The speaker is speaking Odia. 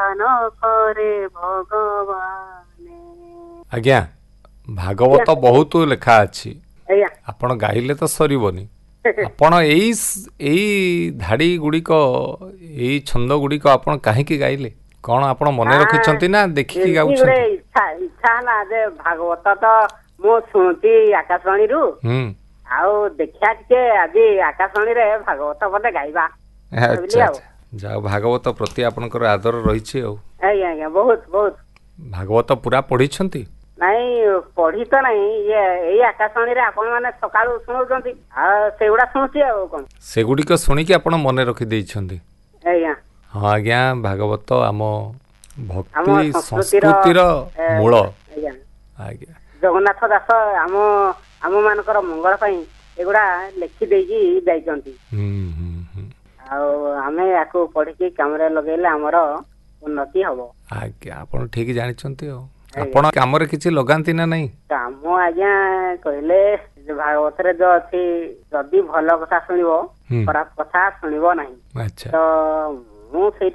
ଦାନ କରେ ଭଗବାନ। ଆଜ୍ଞା ଭାଗବତ ବହୁତ ଲେଖା ଅଛି, ଆଜ୍ଞା ଆପଣ ଗାଇଲେ ତ ସରିବନି। ଆପଣ ଏଇ ଧାଡ଼ି ଗୁଡ଼ିକ ଏଇ ଛନ୍ଦ ଗୁଡ଼ିକ ଆପଣ କାହିଁକି ଗାଇଲେ? କ'ଣ ଆପଣ ମନେ ରଖିଛନ୍ତି ନା ଦେଖିକି ଏମିତି ଗୋଟେ ଗାଉଛନ୍ତି? ଇଚ୍ଛା ହେଲା ଯେ ଭାଗବତ ତ ମୁଁ ଶୁଣୁଛି ଆକାଶବାଣୀରୁ, ଆଉ ଦେଖିବା ଟିକେ ଆଜି ଆକାଶବାଣୀରେ ଭାଗବତ ବୋଧେ ଗାଇବା ଆଚ୍ଛା ଭାବିଲି ଆଉ। ଆଚ୍ଛା, ଯାଉ ଭାଗବତ ପ୍ରତି ଆପଣଙ୍କର ଆଦର ରହିଛି ଆଉ। ଆଜ୍ଞା ଆଜ୍ଞା, ବହୁତ ବହୁତ। ଭାଗବତ ପୁରା ପଢ଼ିଛନ୍ତି? ନାଇଁ ପଢି ତ ନାହିଁ, ଏଇ ଆକାଶବାଣୀରେ ଆପଣ ମାନେ ସକାଳୁ ଶୁଣଉଛନ୍ତି, ଆଉ ସେଗୁଡା ଶୁଣୁଛି ଆଉ କଣ। ସେଗୁଡ଼ିକ ଶୁଣିକି ଆପଣ ମନେ ରଖିଦେଇଛନ୍ତି? ଆଜ୍ଞା। ହଁ ଆଜ୍ଞା, ଭାଗବତ ଆମ ଆମ ଭକ୍ତି ସଂସ୍କୃତିର ମୂଳ। ଆଜ୍ଞା ଆଜ୍ଞା ଜଗନ୍ନାଥ ଦାସ ଆମ ମାନଙ୍କର ମଙ୍ଗଳ ପାଇଁ ଏଗୁଡା ଲେଖି ଦେଇକି ଯାଇଛନ୍ତି। ଆଉ ଆମେ ୟାକୁ ପଢିକି କାମରେ ଲଗେଇଲେ ଆମର ଉନ୍ନତି ହବ। ଆଜ୍ଞା, ଆପଣ ଠିକ ଜାଣିଛନ୍ତି ଆଉ। ଆଜ୍ଞା। ଆପଣ କାମରେ କିଛି ଲଗାନ୍ତି ନା ନାହିଁ? କାମ ଆଜ୍ଞା କହିଲେ ଭାଗବତରେ ଯୋଉ ଅଛି, ଯଦି ଭଲ କଥା ଶୁଣିବ ଖରାପ କଥା ଶୁଣିବ ନାହିଁ। ଆଚ୍ଛା। ତ ମୁଁ ସେଇଟା